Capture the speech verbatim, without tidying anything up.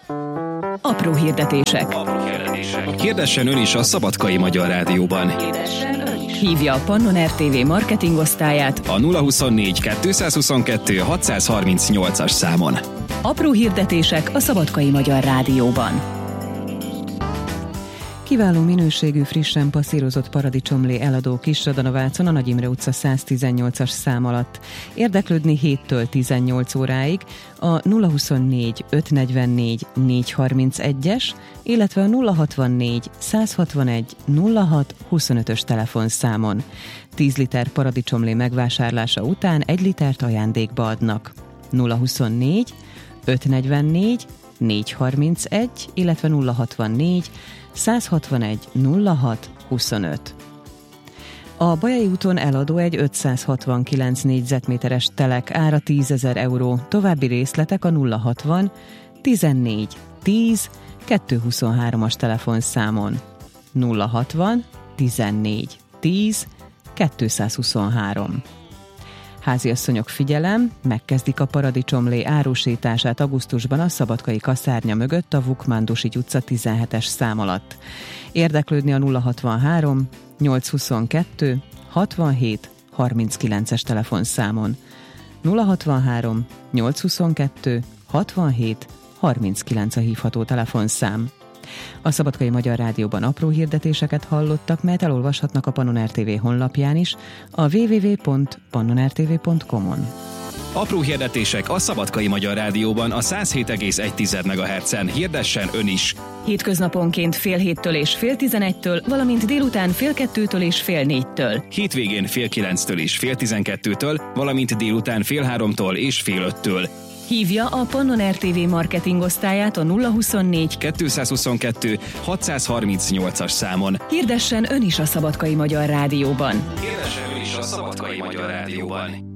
Apró hirdetések. Apró hirdetések. Hirdessen ön is a Szabadkai Magyar Rádióban. Hívja a Pannon er té vé marketingosztályát A nulla huszonnégy kettőszázhuszonkettő hatszázharmincnyolcas számon. Apró hirdetések a Szabadkai Magyar Rádióban. Kiváló minőségű, frissen passzírozott paradicsomlé eladó Kisradanavácon a Nagy Imre utca száztizennyolcas szám alatt. Érdeklődni héttől tizennyolc óráig a nulla huszonnégy ötszáznegyvennégy négyszázharmincegyes, illetve a nulla hatvannégy százhatvanegy nulla hat huszonötös telefonszámon. tíz liter paradicsomlé megvásárlása után egy litert ajándékba adnak. nulla huszonnégy ötszáznegyvennégy négyszázharmincegy, illetve nulla hatvannégy százhatvanegy nulla hat huszonöt. A Bajai úton eladó egy ötszázhatvankilenc négyzetméteres telek, ára tízezer euró. További részletek a nulla hatvan tizennégy tíz kétszázhuszonhármas telefonszámon. nulla hatvan tizennégy tíz kétszázhuszonhárom. Háziasszonyok, figyelem, megkezdik a paradicsomlé árusítását augusztusban a Szabadkai kaszárnya mögött a Vukmándusigy utca tizenhetes szám alatt. Érdeklődni a nulla hatvanhárom nyolcszázhuszonkettő hatvanhét harminckilences telefonszámon. nulla hatvanhárom nyolcszázhuszonkettő hatvanhét harminckilenc a hívható telefonszám. A Szabadkai Magyar Rádióban apró hirdetéseket hallottak, melyet elolvashatnak a Pannon er té vé honlapján is, a double-u double-u double-u pont pannon er té vé pont com-on. Apró hirdetések a Szabadkai Magyar Rádióban a száz hét egész egy megahertzen. Hirdessen ön is! Hétköznaponként fél héttől és fél tizenegytől, valamint délután fél kettőtől és fél négytől. Hétvégén fél kilenctől és fél tizenkettőtől, valamint délután fél háromtól és fél öttől. Hívja a Pannon er té vé marketingosztályát a nulla huszonnégy kettőszázhuszonkettő hatszázharmincnyolcas számon. Hirdessen ön is a Szabadkai Magyar Rádióban. Hirdessen ön is a Szabadkai Magyar Rádióban.